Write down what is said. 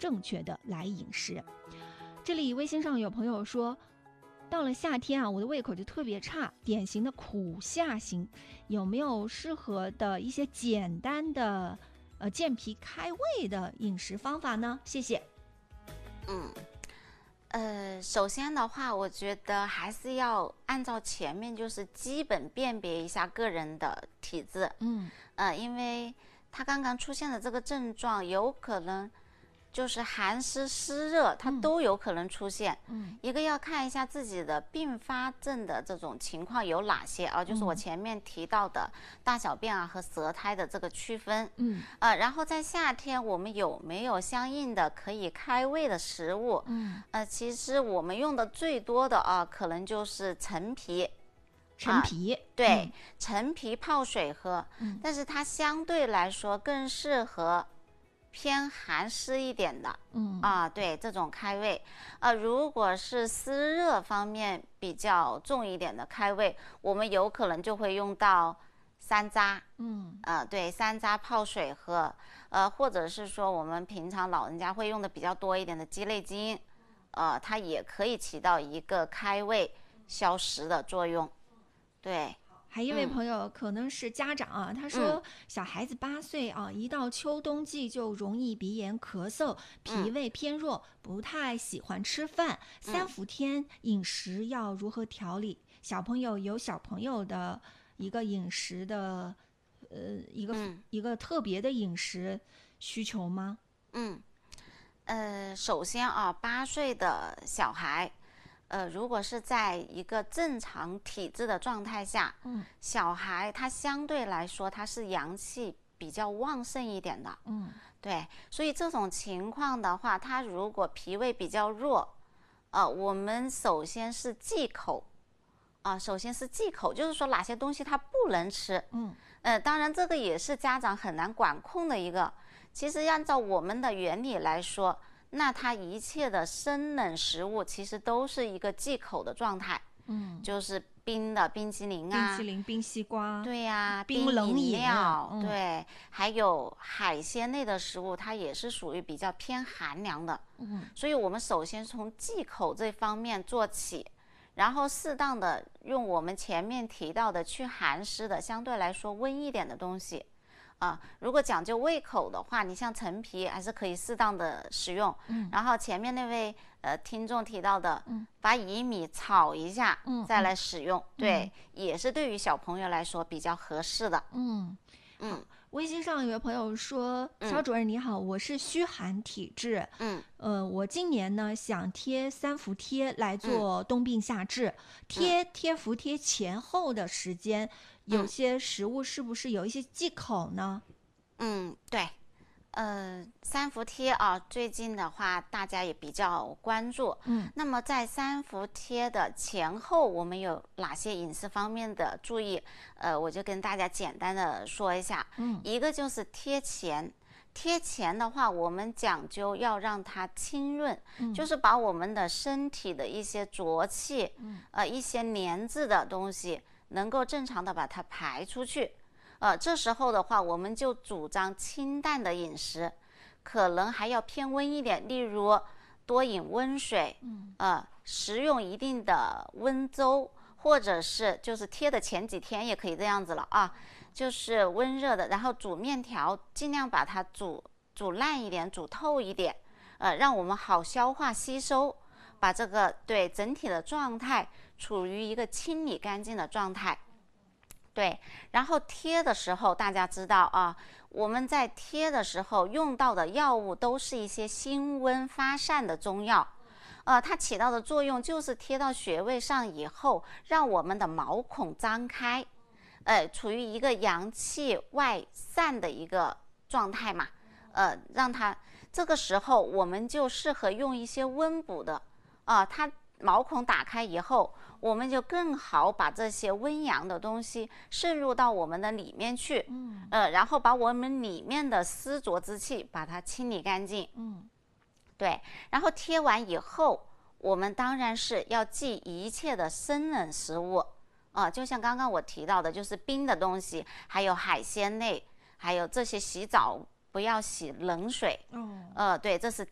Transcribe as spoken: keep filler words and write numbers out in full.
正确的来饮食。这里微信上有朋友说，到了夏天啊，我的胃口就特别差，典型的苦夏型，有没有适合的一些简单的呃健脾开胃的饮食方法呢？谢谢。 嗯，呃，首先的话，我觉得还是要按照前面就是基本辨别一下个人的体质。 嗯， 呃，因为他刚刚出现的这个症状，有可能就是寒湿湿热，它都有可能出现。 嗯， 一个要看一下自己的并发症的这种情况有哪些啊，就是我前面提到的大小便啊和舌苔的这个区分。 嗯， 呃，然后在夏天我们有没有相应的可以开胃的食物？ 嗯， 呃，其实我们用的最多的啊，可能就是陈皮。 陈皮， 啊、对、 嗯， 陈皮泡水喝、 嗯， 但是它相对来说更适合偏寒湿一点的， 嗯啊，对，这种开胃，呃，如果是湿热方面比较重一点的开胃，我们有可能就会用到山楂， 嗯， 呃，对，山楂泡水喝，呃，或者是说我们平常老人家会用的比较多一点的鸡肋筋，呃，它也可以起到一个开胃消食的作用，对。 还一位朋友可能是家长啊，他说小孩子八岁啊，一到秋冬季就容易鼻炎咳嗽，脾胃偏弱，不太喜欢吃饭。三伏天饮食要如何调理？小朋友有小朋友的一个饮食的呃一个、 嗯、 一个特别的饮食需求吗？ 嗯，呃，首先啊，八岁的小孩。呃，如果是在一个正常体质的状态下， 嗯， 小孩他相对来说他是阳气比较旺盛一点的， 嗯， 对，所以这种情况的话，他如果脾胃比较弱，呃，我们首先是忌口，啊、呃，首先是忌口，就是说哪些东西他不能吃， 嗯， 呃，当然这个也是家长很难管控的一个。其实按照我们的原理来说。那它一切的生冷食物其实都是一个忌口的状态， 嗯， 就是冰的冰淇淋啊， 冰淇淋、冰西瓜， 对呀、啊， 冰冷饮料、 嗯， 对，还有海鲜类的食物，它也是属于比较偏寒凉的， 嗯， 所以我们首先从忌口这方面做起，然后适当的用我们前面提到的去寒湿的，相对来说温一点的东西。啊，如果讲究胃口的话，你像陈皮还是可以适当的食用。 嗯， 然后前面那位呃听众提到的， 嗯， 把薏米炒一下， 嗯， 再来使用， 嗯、 对、嗯，也是对于小朋友来说比较合适的。 嗯嗯， 微信上有位朋友说：“小主任你好，我是虚寒体质， 嗯， 呃，我今年呢想贴三伏贴来做冬病夏治，嗯、贴贴伏贴前后的时间。”有些食物是不是有一些忌口呢？ 嗯，对，呃，三伏贴啊，最近的话大家也比较关注。 嗯， 那么在三伏贴的前后，我们有哪些饮食方面的注意？呃，我就跟大家简单的说一下。 嗯， 一个就是贴前。贴前的话，我们讲究要让它清润， 嗯、 就是把我们的身体的一些浊气， 嗯、 呃，一些粘滞的东西。能够正常的把它排出去，呃，这时候的话，我们就主张清淡的饮食，可能还要偏温一点，例如多饮温水， 嗯， 呃，食用一定的温粥，或者是就是贴的前几天也可以这样子了啊，就是温热的，然后煮面条，尽量把它煮煮烂一点，煮透一点，呃，让我们好消化吸收。把这个对整体的状态处于一个清理干净的状态，对。然后贴的时候，大家知道啊，我们在贴的时候用到的药物都是一些辛温发散的中药，呃，它起到的作用就是贴到穴位上以后，让我们的毛孔张开，呃，处于一个阳气外散的一个状态嘛，呃，让它这个时候我们就适合用一些温补的。啊，它毛孔打开以后，我们就更好把这些温阳的东西渗入到我们的里面去， 嗯， 呃，然后把我们里面的湿浊之气把它清理干净， 嗯， 对。然后贴完以后，我们当然是要忌一切的生冷食物，啊、呃，就像刚刚我提到的，就是冰的东西，还有海鲜类，还有这些洗澡不要洗冷水， 哦， 呃，对，这是